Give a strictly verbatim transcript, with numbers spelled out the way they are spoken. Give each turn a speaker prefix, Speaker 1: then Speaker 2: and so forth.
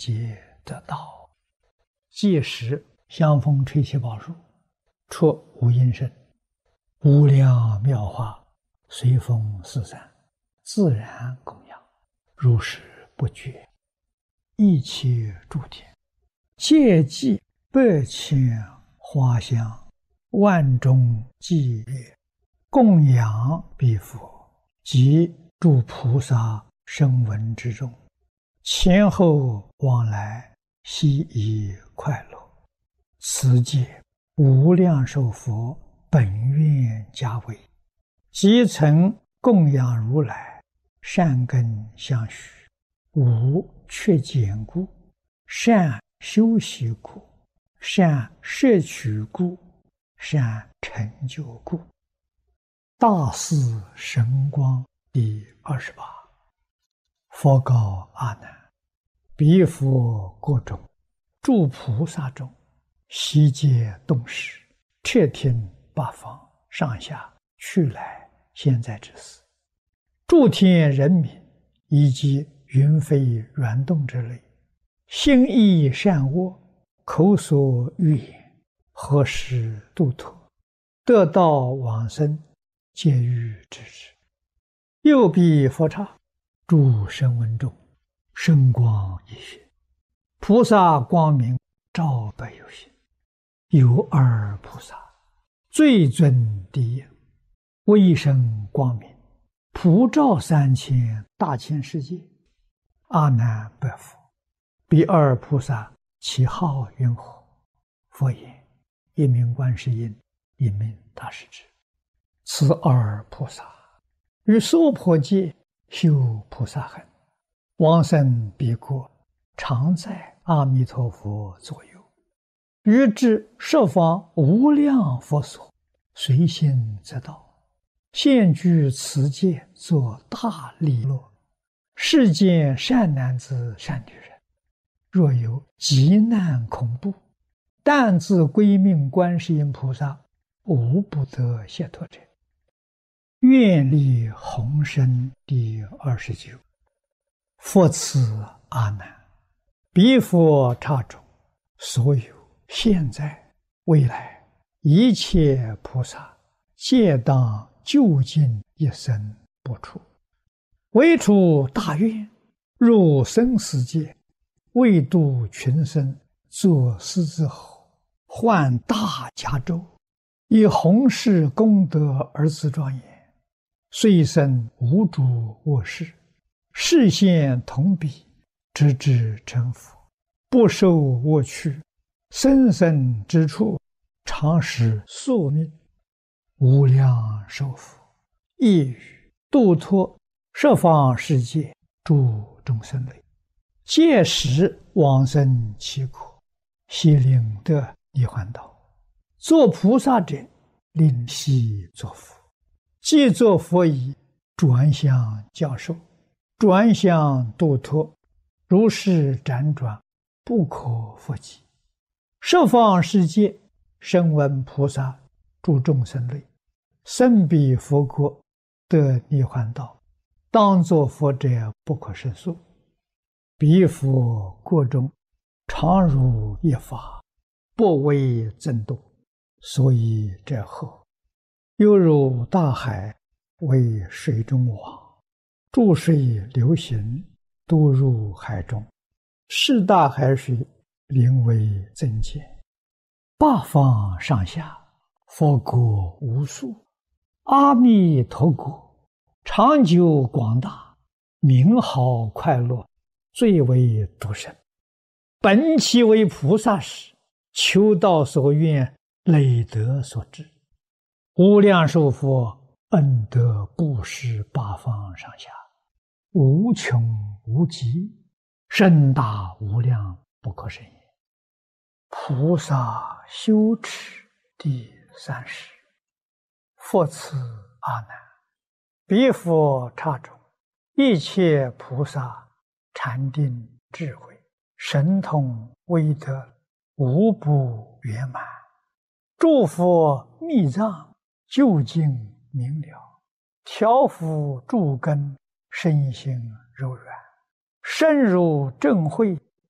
Speaker 1: 皆得道。即时香风吹气宝树，出无音声，无量妙法随风四散，自然供养，如是不绝。一切诸天皆济百千花香，万众伎乐，供养彼佛及诸菩萨声闻之中，前后往来，悉以快乐。此界无量寿佛本愿家为，即曾供养如来，善根相续，无缺减故，善修习故，善摄取故，善成就故。大士神光第二十八。佛告阿难：彼佛国中，诸菩萨中，悉皆动识，彻听八方上下去来现在之事，诸天人民以及云飞软动之类，心意善恶，口所欲言，何时度脱，得道往生，皆欲知之。又彼佛刹，诸声闻中，声光一现，菩萨光明照百有心。有二菩萨，最尊第一，威声光明，普照三千大千世界。阿难白佛：彼二菩萨其号云何？佛言：一名观世音，一名大势至。此二菩萨于娑婆界修菩萨行，往生彼国，常在阿弥陀佛左右，于至十方无量佛所，随心则到，现居此界，作大利乐。世间善男子善女人，若有急难恐怖，但自归命观世音菩萨，无不得解脱者。愿力宏深第二十九。佛此阿难：彼佛刹中，所有现在未来一切菩萨，皆当究竟一生不出，为出大愿，入生死界，为度群生，作狮子吼，换大迦州，以弘誓功德而自庄严，虽生无诸恶事，示现同彼，直至成佛，不受恶趣，生生之处，常使宿命，无量寿福，亦于度脱十方世界诸众生类，届时往生其国，悉令得涅槃道。作菩萨者，令悉作佛。既作佛已，转向教授，转向度脱，如是辗转，不可复及。十方世界声闻菩萨诸众生类，生彼佛国，得涅槃道，当作佛者不可胜数。彼佛国中，常如一法，不为增多，所以者后，犹如大海为水中网，注水流行，都入海中，是大海水灵为增减。八方上下佛国无数，阿弥陀国长久广大，名好快乐，最为独生。本其为菩萨时，求道所愿，累德所致。无量寿佛恩德布施八方上下，无穷无极，深大无量，不可胜也。菩萨修持第三十。佛此阿难：彼佛刹中，一切菩萨禅定智慧神通威德，无不圆满。诸佛密藏究竟明了，调伏诸根，身心柔软，深入正慧，